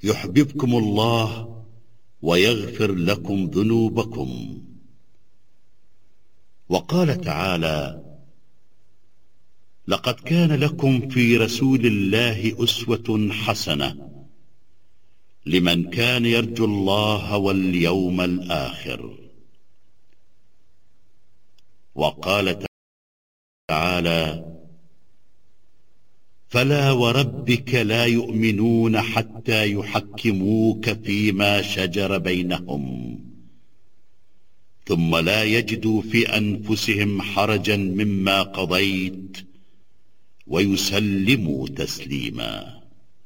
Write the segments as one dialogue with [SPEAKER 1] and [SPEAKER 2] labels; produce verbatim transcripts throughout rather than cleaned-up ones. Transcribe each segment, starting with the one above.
[SPEAKER 1] يحببكم الله ويغفر لكم ذنوبكم. وقال تعالى: لقد كان لكم في رسول الله أسوة حسنة لمن كان يرجو الله واليوم الآخر. وقال تعالى: فلا وربك لا يؤمنون حتى يحكموك فيما شجر بينهم ثم لا يجدوا في أنفسهم حرجا مما قضيت ويسلموا تسليما.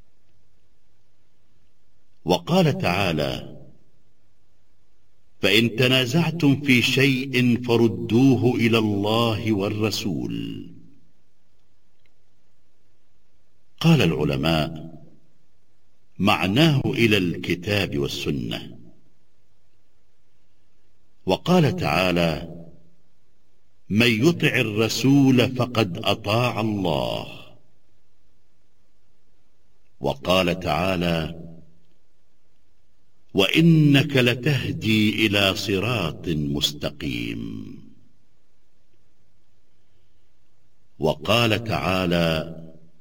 [SPEAKER 1] وقال تعالى: فإن تنازعتم في شيء فردوه إلى الله والرسول. قال العلماء: معناه إلى الكتاب والسنة. وقال تعالى: من يطع الرسول فقد أطاع الله. وقال تعالى: وإنك لتهدي إلى صراط مستقيم. وقال تعالى: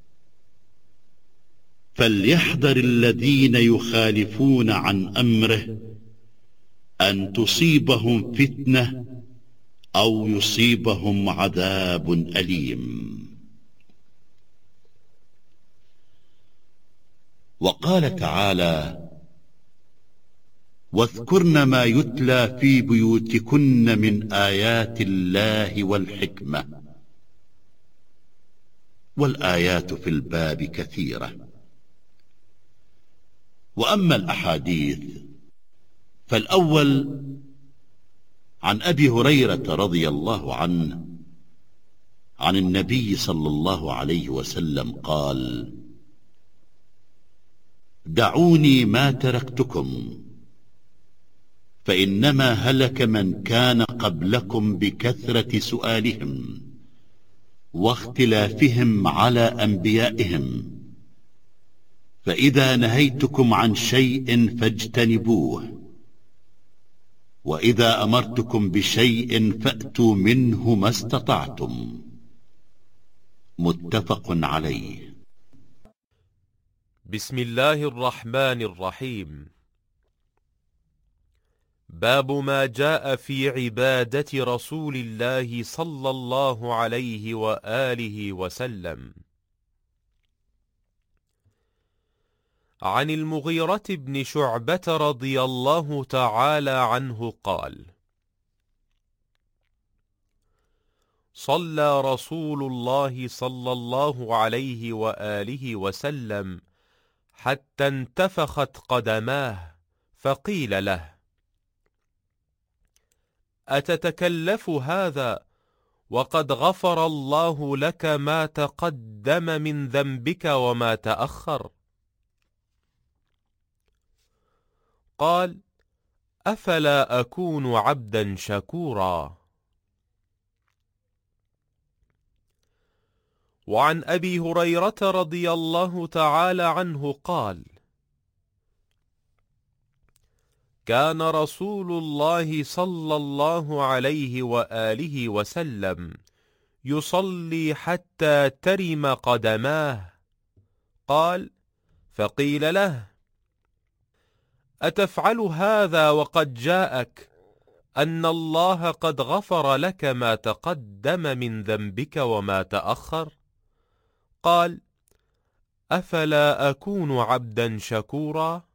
[SPEAKER 1] فليحذر الذين يخالفون عن أمره أن تصيبهم فتنة أو يصيبهم عذاب أليم. وقال تعالى: واذكرن ما يتلى في بيوتكن من آيات الله والحكمة. والآيات في الباب كثيرة. وأما الأحاديث فالأول عن أبي هريرة رضي الله عنه عن النبي صلى الله عليه وسلم قال: دعوني ما تركتكم فإنما هلك من كان قبلكم بكثرة سؤالهم واختلافهم على أنبيائهم، فإذا نهيتكم عن شيء فاجتنبوه، وإذا أمرتكم بشيء فأتوا منه ما استطعتم. متفق عليه.
[SPEAKER 2] بسم الله الرحمن الرحيم. باب ما جاء في عبادة رسول الله صلى الله عليه وآله وسلم. عن المغيرة بن شعبة رضي الله تعالى عنه قال: صلى رسول الله صلى الله عليه وآله وسلم حتى انتفخت قدماه، فقيل له: أتتكلف هذا وقد غفر الله لك ما تقدم من ذنبك وما تأخر؟ قال: أفلا أكون عبدا شكورا. وعن أبي هريرة رضي الله تعالى عنه قال: كان رسول الله صلى الله عليه وآله وسلم يصلي حتى ترم قدماه. قال: فقيل له: أتفعل هذا وقد جاءك أن الله قد غفر لك ما تقدم من ذنبك وما تأخر؟ قال: أفلا أكون عبدا شكورا.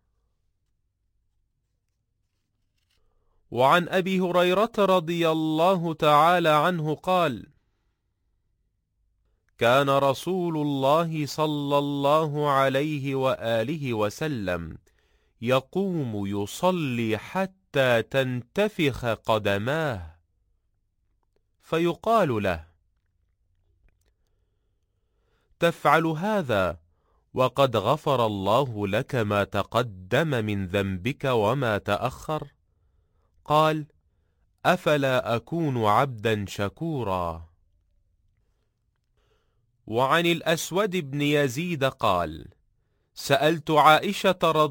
[SPEAKER 2] وعن أبي هريرة رضي الله تعالى عنه قال: كان رسول الله صلى الله عليه وآله وسلم يقوم يصلي حتى تنتفخ قدماه، فيقال له: تفعل هذا وقد غفر الله لك ما تقدم من ذنبك وما تأخر؟ قال: أفلا أكون عبدا شكورا. وعن الأسود بن يزيد قال: سألت عائشة رضي